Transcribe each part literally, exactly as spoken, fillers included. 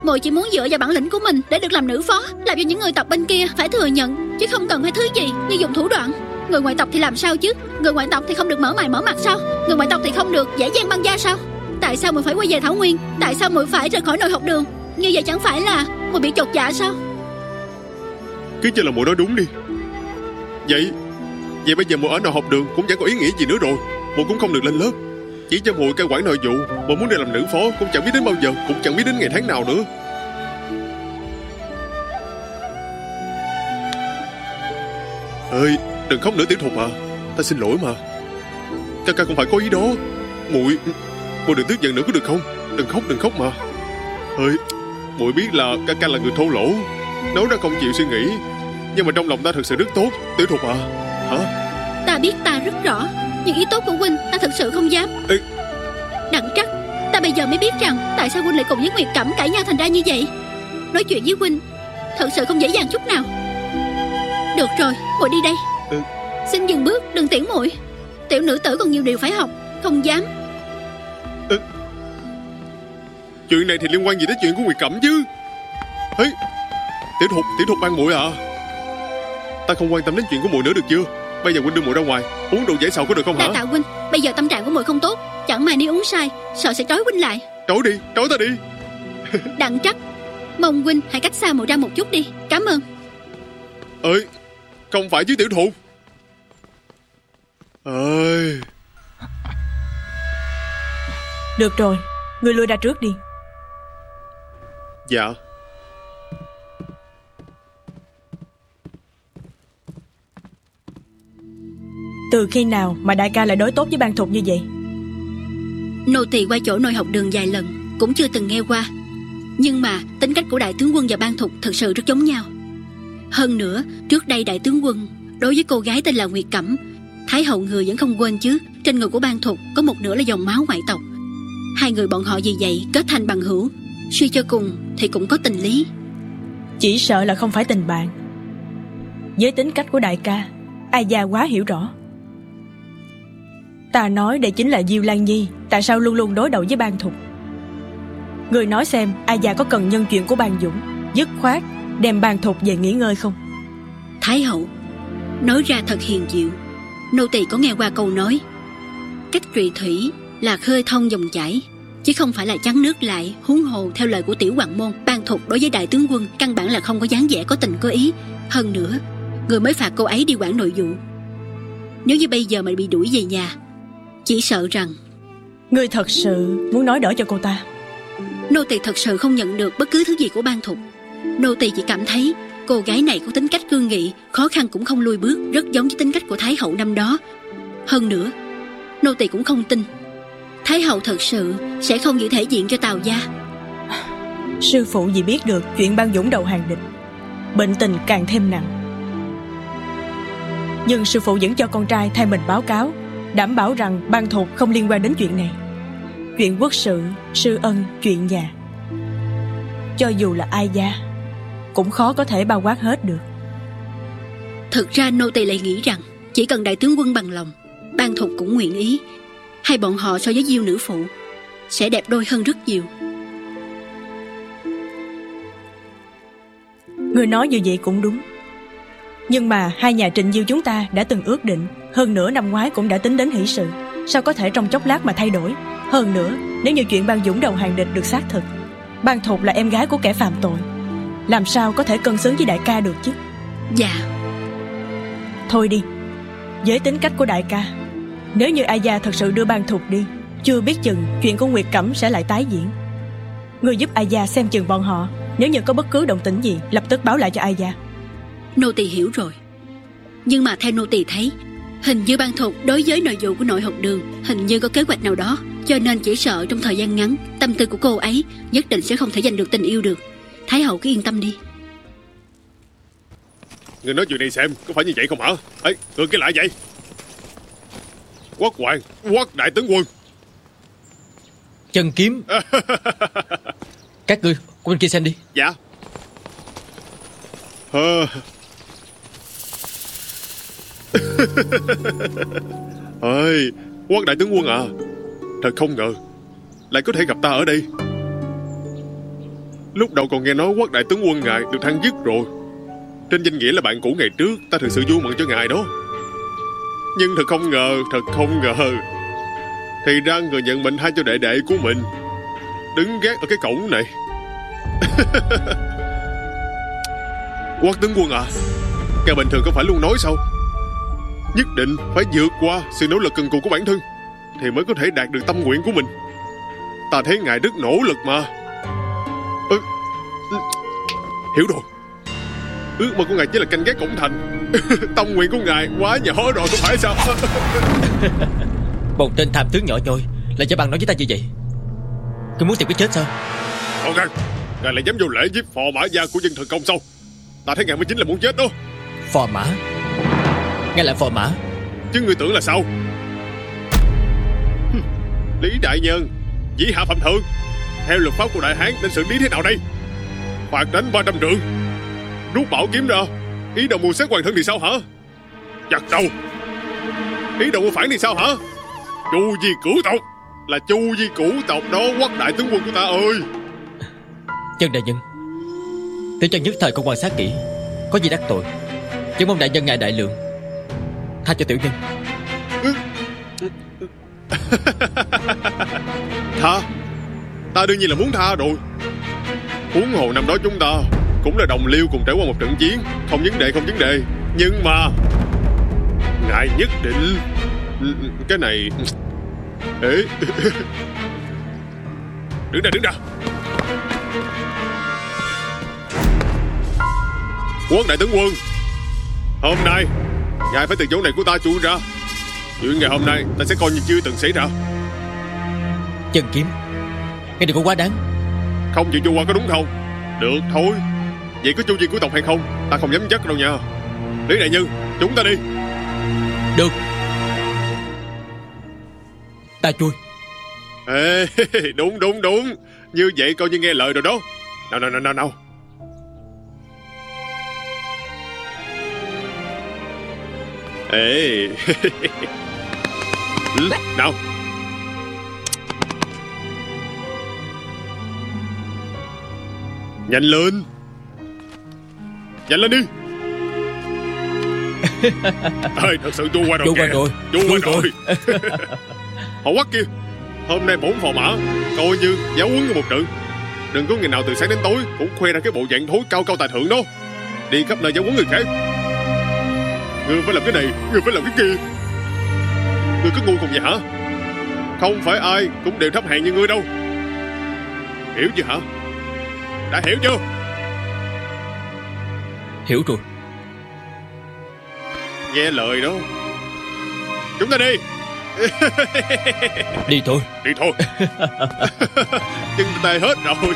Muội chỉ muốn dựa vào bản lĩnh của mình để được làm nữ phó, làm cho những người tộc bên kia phải thừa nhận, chứ không cần phải thứ gì như dùng thủ đoạn. Người ngoại tộc thì làm sao chứ? Người ngoại tộc thì không được mở mày mở mặt sao? Người ngoại tộc thì không được dễ dàng băng da sao? Tại sao muội phải quay về Thảo Nguyên? Tại sao muội phải rời khỏi nội học đường? Như vậy chẳng phải là muội bị chột dạ sao? Cứ cho là muội nói đúng đi. Vậy Vậy bây giờ muội ở nội học đường cũng chẳng có ý nghĩa gì nữa rồi. Muội cũng không được lên lớp. Chỉ cho muội cai quản nội vụ. Muội muốn đi làm nữ phó cũng chẳng biết đến bao giờ, cũng chẳng biết đến ngày tháng nào nữa. Ơi, đừng khóc nữa Tiểu Thục à. Ta xin lỗi mà. Ca ca không phải có ý đó. Muội Muội đừng tức giận nữa có được không? Đừng khóc đừng khóc mà. Ơi, muội biết là ca ca là người thô lỗ, nói ra không chịu suy nghĩ, nhưng mà trong lòng ta thật sự rất tốt. Tiểu Thục à. Hả? Ta biết ta rất rõ, nhưng ý tốt của huynh ta thật sự không dám. Ê. Đặng Trắc, ta bây giờ mới biết rằng tại sao huynh lại cùng với Nguyệt Cẩm cãi nhau thành ra như vậy. Nói chuyện với huynh thật sự không dễ dàng chút nào. Được rồi, muội đi đây. Ừ. Xin dừng bước, đừng tiễn muội. Tiểu nữ tử còn nhiều điều phải học, không dám. Ừ. Chuyện này thì liên quan gì đến chuyện của Nguyệt Cẩm chứ? Ê, Tiểu Thục, Tiểu Thục ban muội à. Ta không quan tâm đến chuyện của muội nữa được chưa? Bây giờ huynh đưa muội ra ngoài uống rượu giải sầu có được không hả? Đa tạ huynh, bây giờ tâm trạng của muội không tốt, chẳng may nếu uống sai sợ sẽ trói huynh lại. Trói đi, trói ta đi. Đặng Trắc, mong huynh hãy cách xa muội ra một chút đi, cảm ơn. Ơi, không phải chứ Tiểu Thục. Ơi. Được rồi, ngươi lui ra trước đi. Dạ. Từ khi nào mà đại ca lại đối tốt với Ban Thục như vậy? Nô tỳ qua chỗ nội học đường vài lần cũng chưa từng nghe qua. Nhưng mà tính cách của đại tướng quân và Ban Thục thật sự rất giống nhau. Hơn nữa, trước đây đại tướng quân đối với cô gái tên là Nguyệt Cẩm, Thái hậu người vẫn không quên chứ. Trên người của Ban Thục có một nửa là dòng máu ngoại tộc. Hai người bọn họ vì vậy kết thành bằng hữu, suy cho cùng thì cũng có tình lý. Chỉ sợ là không phải tình bạn. Với tính cách của đại ca, ai già quá hiểu rõ. Ta nói đây chính là Diêu Lan Nhi tại sao luôn luôn đối đầu với Ban Thục. Người nói xem ai già có cần nhân chuyện của Ban Dũng dứt khoát đem Ban Thục về nghỉ ngơi không? Thái hậu nói ra thật hiền diệu. Nô tỳ có nghe qua câu nói cách trụy thủy là khơi thông dòng chảy, chứ không phải là chắn nước lại. Huống hồ theo lời của tiểu hoàng môn, Ban Thục đối với đại tướng quân căn bản là không có dáng vẻ có tình có ý. Hơn nữa, người mới phạt cô ấy đi quản nội vụ. Nếu như bây giờ mà bị đuổi về nhà, chỉ sợ rằng... Ngươi thật sự muốn nói đỡ cho cô ta? Nô tỳ thật sự không nhận được bất cứ thứ gì của Ban Thục. Nô tỳ chỉ cảm thấy cô gái này có tính cách cương nghị, khó khăn cũng không lùi bước, rất giống với tính cách của Thái hậu năm đó. Hơn nữa, nô tỳ cũng không tin Thái hậu thật sự sẽ không giữ thể diện cho Tào gia. Sư phụ vì biết được chuyện Ban Dũng đầu hàng địch, bệnh tình càng thêm nặng. Nhưng sư phụ vẫn cho con trai thay mình báo cáo, đảm bảo rằng Ban Thục không liên quan đến chuyện này. Chuyện quốc sự, sư ân, chuyện nhà, cho dù là ai gia cũng khó có thể bao quát hết được. Thực ra nô tỳ lại nghĩ rằng chỉ cần đại tướng quân bằng lòng, Ban Thục cũng nguyện ý. Hai bọn họ so với Diêu nữ phụ sẽ đẹp đôi hơn rất nhiều. Người nói như vậy cũng đúng. Nhưng mà hai nhà Trịnh Diêu chúng ta đã từng ước định, hơn nữa năm ngoái cũng đã tính đến hỷ sự, sao có thể trong chốc lát mà thay đổi. Hơn nữa, nếu như chuyện Ban Dũng đầu hàng địch được xác thực, Ban Thục là em gái của kẻ phạm tội, làm sao có thể cân xứng với đại ca được chứ? Dạ. Thôi đi, với tính cách của đại ca, nếu như ai gia thật sự đưa Ban Thục đi, chưa biết chừng chuyện của Nguyệt Cẩm sẽ lại tái diễn. Người giúp ai gia xem chừng bọn họ, nếu như có bất cứ động tĩnh gì lập tức báo lại cho ai gia. Nô tỳ hiểu rồi. Nhưng mà theo nô tỳ thấy, hình như Ban Thục đối với nội vụ của nội học đường hình như có kế hoạch nào đó, cho nên chỉ sợ trong thời gian ngắn tâm tư của cô ấy nhất định sẽ không thể giành được tình yêu được. Thái hậu cứ yên tâm đi. Người nói chuyện này xem có phải như vậy không hả? Ê, người cái lại vậy? Quát hoàng, quát đại tướng quân. Chân kiếm. Các ngươi qua bên kia xem đi. Dạ. Ờ. Ơi, quát đại tướng quân à, thật không ngờ lại có thể gặp ta ở đây. Lúc đầu còn nghe nói Quách đại tướng quân ngài được thăng chức rồi. Trên danh nghĩa là bạn cũ ngày trước, ta thực sự vui mừng cho ngài đó. Nhưng thật không ngờ, thật không ngờ, thì ra người nhận mệnh hai cho đệ đệ của mình đứng gác ở cái cổng này. Quách tướng quân à, ngài bình thường không phải luôn nói sao, nhất định phải vượt qua sự nỗ lực cần cù của bản thân thì mới có thể đạt được tâm nguyện của mình. Ta thấy ngài rất nỗ lực mà. ừ, Hiểu rồi. Ước mơ của ngài chỉ là canh gác cổng thành. Tâm nguyện của ngài quá nhỏ rồi, không phải sao? Một tên tham tướng nhỏ nhoi lại cho bằng nói với ta như vậy. Cứ muốn tìm cái chết sao? Ok, ngài lại dám vô lễ với phò mã gia của dân thần công sao? Ta thấy ngài mới chính là muốn chết đó. Phò mã? Ngài là phò mã? Chứ người tưởng là sao? Lý đại nhân, dĩ hạ phạm thượng. Theo luật pháp của đại hán nên xử lý thế nào đây? Phạt đánh ba trăm trượng, rút bảo kiếm ra. Ý đồ mưu sát hoàng thân thì sao hả? Chặt đầu. Ý đồ mưu phản thì sao hả? Chu di cửu tộc. Là chu di cửu tộc đó, Quách đại tướng quân của ta ơi. Chân đại nhân, tiểu chân nhất thời không quan sát kỹ, có gì đắc tội, chỉ mong đại nhân ngài đại lượng tha cho tiểu nhân. Tha? Ta đương nhiên là muốn tha rồi. Huống hồ năm đó chúng ta cũng là đồng liêu cùng trải qua một trận chiến, không vấn đề, không vấn đề. Nhưng mà ngài nhất định cái này. Ê. Đứng ra, đứng ra. Quách đại tướng quân, hôm nay ngài phải từ chỗ này của ta chui ra. Chuyện ngày hôm nay ta sẽ coi như chưa từng xảy ra. Chân kiếm, ngài đừng có quá đáng. Không chịu chu qua có đúng không? Được thôi. Vậy có chu di của tộc hay không ta không dám chắc đâu nha. Lý đại nhân, chúng ta đi. Được, ta chui. Ê, đúng đúng đúng. Như vậy coi như nghe lời rồi đó. Nào nào nào nào nào. Ê. Ừ, nào. Nhanh lên. Nhanh lên đi. Ê, thật sự chua qua rồi. Chua qua rồi. Chua qua rồi. Họ Quách kia, hôm nay bổn phò mã coi như giáo huấn ngươi một trận. Đừng có ngày nào từ sáng đến tối cũng khoe ra cái bộ dạng thối cao cao tài thượng đó, đi khắp nơi giáo huấn người khác. Ngươi phải làm cái này, ngươi phải làm cái kia. Ngươi cứ ngu cùng vậy hả? Không phải ai cũng đều thấp hèn như ngươi đâu. Hiểu chưa hả? Đã hiểu chưa? Hiểu rồi. Nghe lời đó. Chúng ta đi. Đi thôi. Đi thôi. Chân tê hết rồi.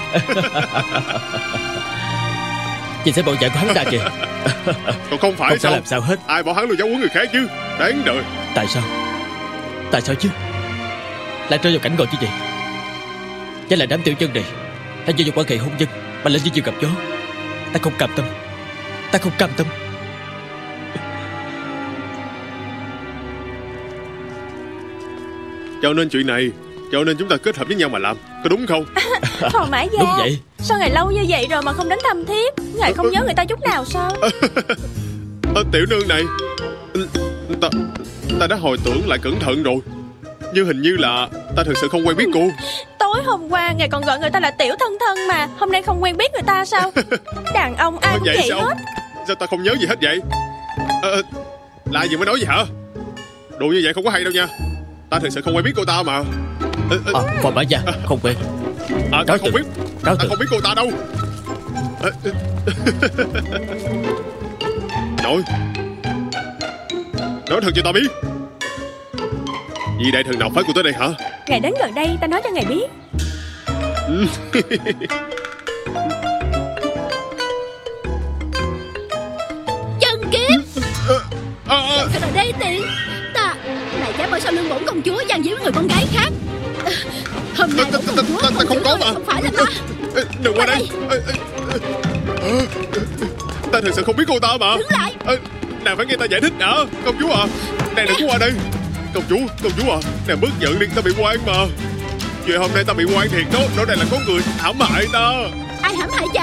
Nhìn xem bộ dạng của hắn ta kìa. Còn không phải không sao? Không làm sao hết. Ai bảo hắn luôn giáo huấn người khác chứ? Đáng đời. Tại sao? Tại sao chứ? Lại rơi vào cảnh ngồi như vậy? Chắc là đám tiểu chân này đã do quan hệ hôn nhân mà lên với chiều gặp gió. Ta không cam tâm. Ta không cam tâm. Cho nên chuyện này, cho nên chúng ta kết hợp với nhau mà làm, có đúng không? Phò mã gia. Đúng vậy. Sao ngài lâu như vậy rồi mà không đến thăm thiếp? Ngài không nhớ người ta chút nào sao? À, tiểu nương này, ta, ta đã hồi tưởng lại cẩn thận rồi, nhưng hình như là ta thực sự không quen biết cô. Tối hôm qua ngài còn gọi người ta là tiểu thân thân mà, hôm nay không quen biết người ta sao? Đàn ông ai à, cũng vậy, vậy sao? hết. Sao ta không nhớ gì hết vậy? À, là gì mới nói vậy hả? Đồ như vậy không có hay đâu nha. Ta thực sự không quen biết cô ta mà. À, à, phò mã gia, không quen. À, ta không biết. Ta không biết cô ta đâu. À, nói Nói thật cho ta biết, vị đại thần nào phái cô tới đây hả? Ngài đến gần đây ta nói cho ngài biết. Chân kiếm. À, à, Cái đồ đê tiện. Ta lại dám ở sau lưng bổn công chúa gian díu với người con gái khác. Hôm nay bổn công chúa ta, ta, ta không có mà. không phải là ta. Đừng qua đây. Ta thực sự không biết cô ta mà. Đứng lại. Nàng phải nghe ta giải thích đã. Công chúa à, nàng đừng có qua đây. Công chúa, công chúa à, nàng bớt giận đi, ta bị oan mà. Chuyện hôm nay ta bị oan thiệt đó. Đó đây là có người hãm hại ta. Ai hãm hại cha?